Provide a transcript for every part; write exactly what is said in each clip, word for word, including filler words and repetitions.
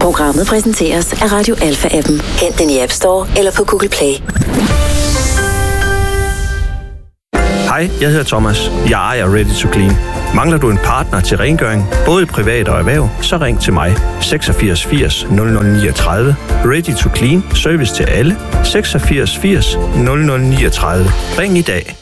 Programmet præsenteres af Radio Alpha-appen. Hent den i App Store eller på Google Play. Hej, jeg hedder Thomas. Jeg ejer Ready to Clean. Mangler du en partner til rengøring, både privat og erhverv, så ring til mig. seksogfirs firs nul nul niogtredive. Ready to Clean. Service til alle. seksogfirs firs nul nul niogtredive. Ring i dag.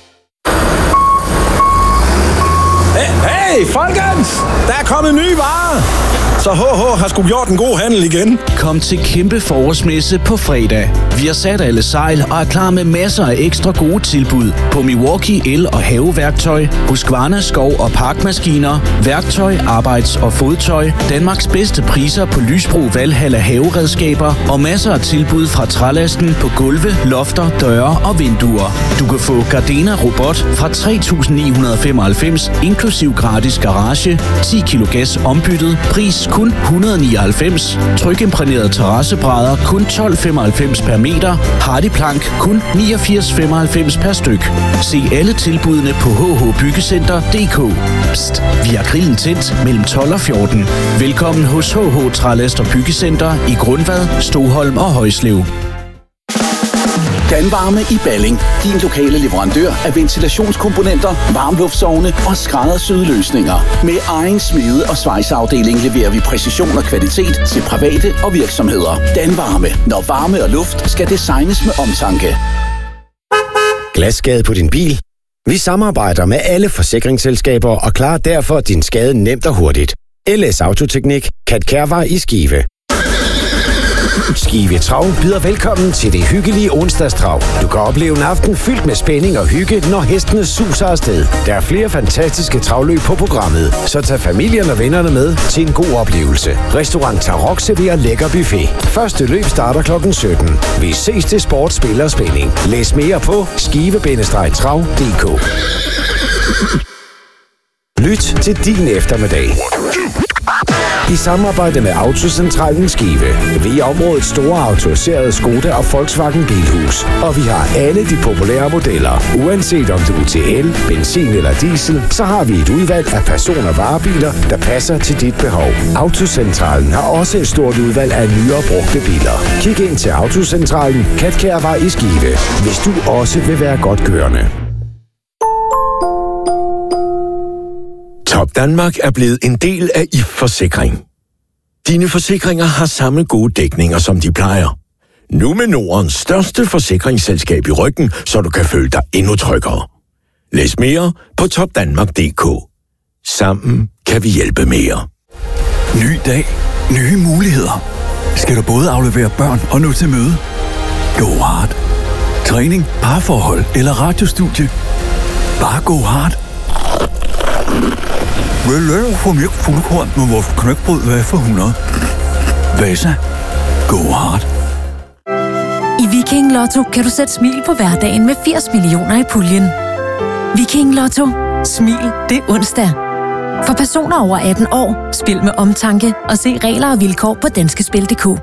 Hey, hey, folkens! Der er kommet nye varer! Så H H har sgu gjort en god handel igen. Kom til kæmpe forårsmesse på fredag. Vi har sat alle sejl og er klar med masser af ekstra gode tilbud på Milwaukee el- og haveværktøj, Husqvarna skov- og parkmaskiner, værktøj, arbejds- og fodtøj, Danmarks bedste priser på Lysbro Valhalla haveredskaber og masser af tilbud fra trælasten på gulve, lofter, døre og vinduer. Du kan få Gardena Robot fra tre tusind ni hundrede femoghalvfems inklusiv gratis garage, ti kilo gas ombyttet, pris kun et hundrede nioghalvfems, trykimprægnerede terrassebrædder kun tolv femoghalvfems per meter, Hardiplank kun niogfirs femoghalvfems per styk. Se alle tilbudene på h h byggecenter punktum d k. Psst, vi har grillen tændt mellem tolv og fjorten. Velkommen hos H H Trælast og Byggecenter i Grundvad, Stoholm og Højslev. Danvarme i Balling. Din lokale leverandør af ventilationskomponenter, varmluftsovne og skræddersyede løsninger. Med egen smede- og svejseafdeling leverer vi præcision og kvalitet til private og virksomheder. Danvarme. Når varme og luft skal designes med omtanke. Glasskade på din bil? Vi samarbejder med alle forsikringsselskaber og klarer derfor din skade nemt og hurtigt. L S Autoteknik, Kat Kærvej i Skive. Skive Trav byder velkommen til det hyggelige onsdagstrav. Du kan opleve en aften fyldt med spænding og hygge, når hestene suser afsted. Der er flere fantastiske travløb på programmet, så tag familien og vennerne med til en god oplevelse. Restaurant Tarok serverer lækker buffet. Første løb starter klokken sytten. Vi ses til sport, spil og spænding. Læs mere på skive trav punktum d k. Lyt til din eftermiddag. I samarbejde med Autocentralen Skive. Vi er områdets store autoriserede Skoda og Volkswagen Bilhus. Og vi har alle de populære modeller. Uanset om du er til el, benzin eller diesel, så har vi et udvalg af person- og varebiler, der passer til dit behov. Autocentralen har også et stort udvalg af nye og brugte biler. Kig ind til Autocentralen, Katkærvej i Skive, hvis du også vil være godt kørende. Top Danmark er blevet en del af I Forsikring. Dine forsikringer har samme gode dækninger, som de plejer. Nu med Nordens største forsikringsselskab i ryggen, så du kan føle dig endnu tryggere. Læs mere på top danmark punktum d k. Sammen kan vi hjælpe mere. Ny dag. Nye muligheder. Skal du både aflevere børn og nå til møde? Go hard. Træning, parforhold eller radiostudie. Bare go hard. Vil du få mere fuldkorn med vores knækbrød for hundrede? Vasa. Go hard. I Viking Lotto kan du sætte smil på hverdagen med firs millioner i puljen. Viking Lotto. Smil det er onsdag. For personer over atten år, spil med omtanke og se regler og vilkår på danskespil punktum d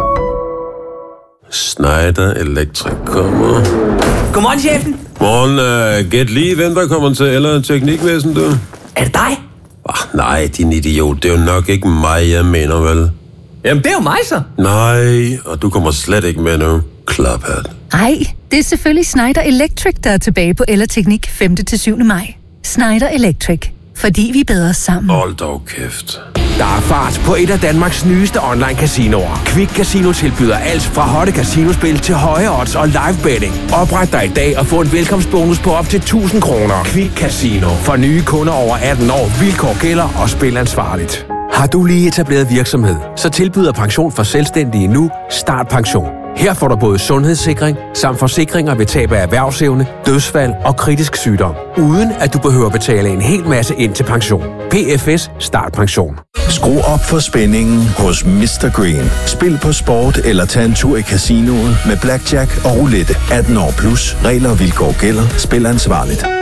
k. Schneider Electric kommer. Godmorgen, chefen. Morgen, uh, gæt lige, hvem der kommer til eller teknikvæsen, du? Er det dig? Oh, nej, din idiot. Det er jo nok ikke mig, jeg mener vel. Jamen, det er jo mig så. Nej, og du kommer slet ikke med nu. Klaphat. Ej, det er selvfølgelig Schneider Electric, der er tilbage på Ellerteknik femte til syvende maj. Schneider Electric. Fordi vi er bedre sammen. Hold dog kæft. Der er fart på et af Danmarks nyeste online casinoer. Quick Casino tilbyder alt fra hotte casinospil til høje odds og live betting. Opret dig i dag og få en velkomstbonus på op til tusind kroner. Quick Casino. For nye kunder over atten år. Vilkår gælder og spil ansvarligt. Har du lige etableret virksomhed, så tilbyder Pension for Selvstændige nu Start Pension. Her får du både sundhedssikring samt forsikringer ved tab af erhvervsevne, dødsfald og kritisk sygdom, uden at du behøver betale en hel masse ind til pension. P F S Start Pension. Skru op for spændingen hos mister Green. Spil på sport eller tag en tur i casinoet med blackjack og roulette. atten år plus. Regler og vilkår gælder. Spil ansvarligt.